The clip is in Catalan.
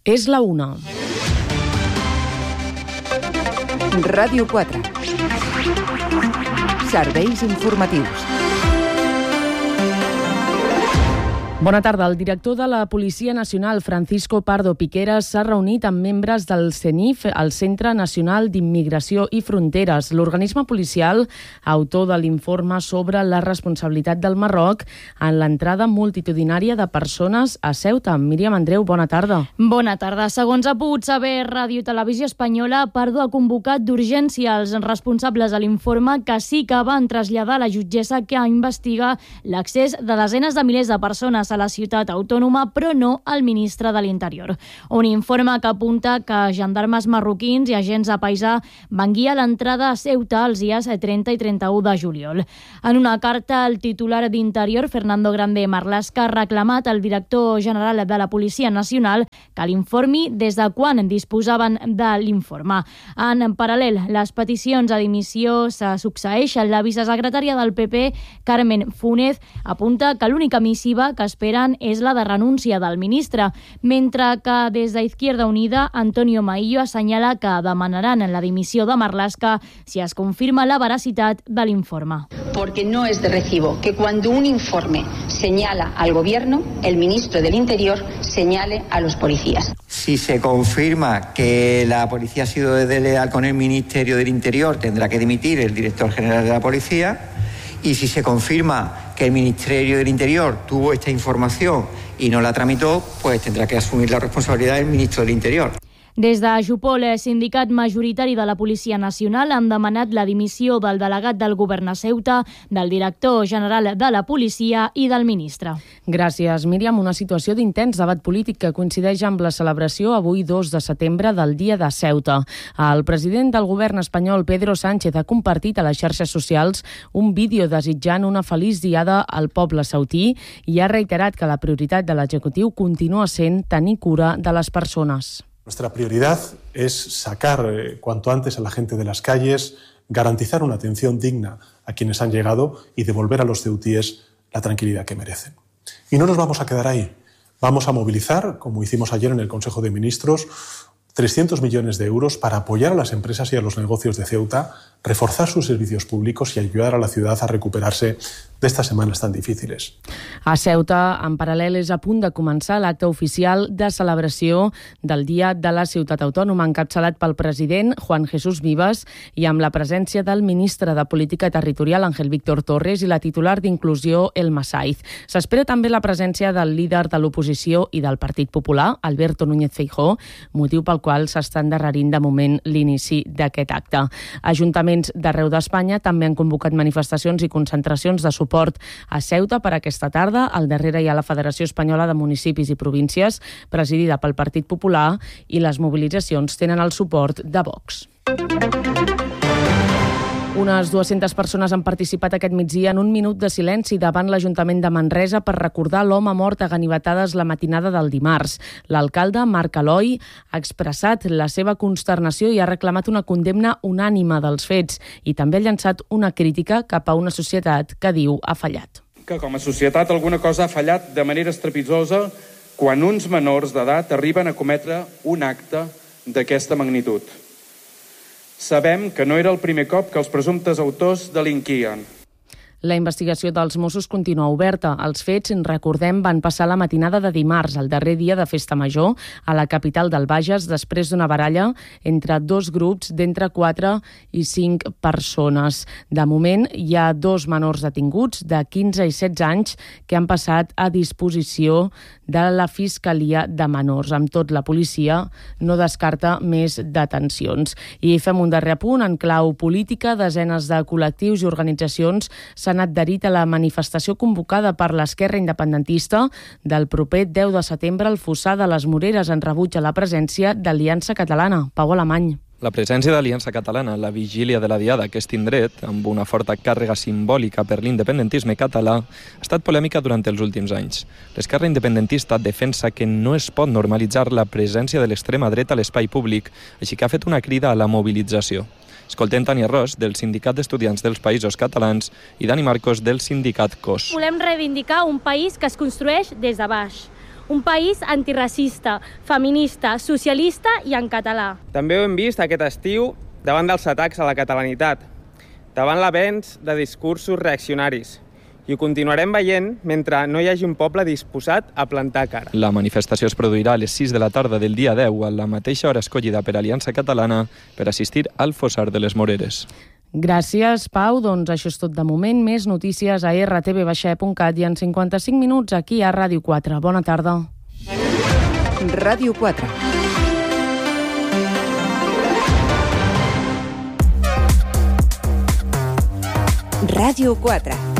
És la 1. Ràdio 4. Serveis informatius. Bona tarda. El director de la Policia Nacional, Francisco Pardo Piqueras, s'ha reunit amb membres del CENIF, el Centre Nacional d'Immigració i Fronteres, l'organisme policial autor de l'informe sobre la responsabilitat del Marroc en l'entrada multitudinària de persones a Ceuta. Míriam Andreu, bona tarda. Bona tarda. Segons ha pogut saber Ràdio i Televisió Espanyola, Pardo ha convocat d'urgència els responsables de l'informe que sí que van traslladar a la jutgessa que investiga l'accés de desenes de milers de persones a la ciutat autònoma, però no al ministre de l'Interior. Un informe que apunta que gendarmes marroquins i agents de paisà van guiar l'entrada a Ceuta els dies 30 i 31 de juliol. En una carta, el titular d'Interior, Fernando Grande Marlaska, ha reclamat al director general de la Policia Nacional que l'informi des de quan disposaven de l'informe. En paral·lel, les peticions a dimissió se succeeixen. La vicesecretària del PP, Carmen Funes, apunta que l'única missiva que esperen és la de renúncia del ministre, mentre que des d'Izquierda Unida, Antonio Maillo assenyala que demanaran la dimissió de Marlaska si es confirma la veracitat de l'informe. Porque no es de recibo que cuando un informe señala al gobierno, el ministro del Interior señale a los policías. Si se confirma que la policía ha sido desleal con el Ministerio del Interior, tendrá que dimitir el director general de la policía. Y si se confirma que el Ministerio del Interior tuvo esta información y no la tramitó, pues tendrá que asumir la responsabilidad del ministro del Interior. Des de Jupol, sindicat majoritari de la Policia Nacional, han demanat la dimissió del delegat del govern a Ceuta, del director general de la policia i del ministre. Gràcies, Míriam. Una situació d'intens debat polític que coincideix amb la celebració avui 2 de setembre del Dia de Ceuta. El president del govern espanyol, Pedro Sánchez, ha compartit a les xarxes socials un vídeo desitjant una feliç diada al poble ceutí i ha reiterat que la prioritat de l'executiu continua sent tenir cura de les persones. Nuestra prioridad es sacar cuanto antes a la gente de las calles, garantizar una atención digna a quienes han llegado y devolver a los ceutíes la tranquilidad que merecen. Y no nos vamos a quedar ahí. Vamos a movilizar, como hicimos ayer en el Consejo de Ministros, 300 millones de euros para apoyar a las empresas y a los negocios de Ceuta, reforzar sus servicios públicos y ayudar a la ciudad a recuperarse de estas semanas tan difíciles. A Ceuta, en paral·lel, és a punt de començar l'acte oficial de celebració del Dia de la Ciutat Autònoma, encapçalat pel president Juan Jesús Vivas i amb la presència del ministre de Política Territorial, Ángel Víctor Torres, i la titular d'Inclusió, Elma Saiz. S'espera també la presència del líder de l'oposició i del Partit Popular, Alberto Núñez Feijóo, motiu pel qual s'està endarrerint de moment l'inici d'aquest acte. Ajuntaments d'arreu d'Espanya també han convocat manifestacions i concentracions de suport a Ceuta per aquesta tarda. Al darrere hi ha la Federació Espanyola de Municipis i Províncies, presidida pel Partit Popular, i les mobilitzacions tenen el suport de Vox. Unes 200 persones han participat aquest migdia en un minut de silenci davant l'Ajuntament de Manresa per recordar l'home mort a ganivetades la matinada del dimarts. L'alcalde, Marc Aloi, ha expressat la seva consternació i ha reclamat una condemna unànime dels fets i també ha llançat una crítica cap a una societat que diu ha fallat. Que com a societat alguna cosa ha fallat de manera estrepitosa quan uns menors d'edat arriben a cometre un acte d'aquesta magnitud. Sabem que no era el primer cop que els presumptes autors delinquien. La investigació dels Mossos continua oberta. Els fets, recordem, van passar la matinada de dimarts, el darrer dia de Festa Major, a la capital del Bages, després d'una baralla entre dos grups d'entre 4 i 5 persones. De moment, hi ha 2 menors detinguts de 15 i 16 anys que han passat a disposició de la Fiscalia de Menors. Amb tot, la policia no descarta més detencions. I fem un darrer apunt. En clau política, desenes de col·lectius i organitzacions s'han adherit a la manifestació convocada per l'Esquerra Independentista del proper 10 de setembre al Fossar de les Moreres en rebuig a la presència d'Aliança Catalana. Pau Alemany. La presència d'Aliança Catalana a la vigília de la Diada a aquest indret, amb una forta càrrega simbòlica per l'independentisme català, ha estat polèmica durant els últims anys. L'esquerra independentista defensa que no es pot normalitzar la presència de l'extrema dreta a l'espai públic, així que ha fet una crida a la mobilització. Escoltem Tania Ros, del Sindicat d'Estudiants dels Països Catalans, i Dani Marcos, del Sindicat COS. Volem reivindicar un país que es construeix des de baix. Un país antiracista, feminista, socialista i en català. També ho hem vist aquest estiu davant dels atacs a la catalanitat, davant l'avenç de discursos reaccionaris. I ho continuarem veient mentre no hi hagi un poble disposat a plantar cara. La manifestació es produirà a les 6 de la tarda del dia 10, a la mateixa hora escollida per Aliança Catalana, per assistir al Fossar de les Moreres. Gràcies, Pau. Doncs això és tot de moment. Més notícies a rtv.cat i en 55 minuts aquí a Ràdio 4. Bona tarda. Ràdio 4. Ràdio 4.